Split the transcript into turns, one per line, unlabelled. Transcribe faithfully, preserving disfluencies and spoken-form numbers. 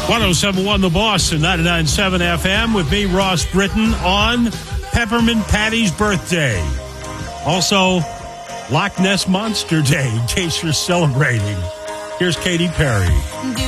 one oh seven point one The Boss and ninety-nine point seven F M with me, Ross Britton, on Peppermint Patty's birthday. Also, Loch Ness Monster Day, in case you're celebrating. Here's Katy Perry.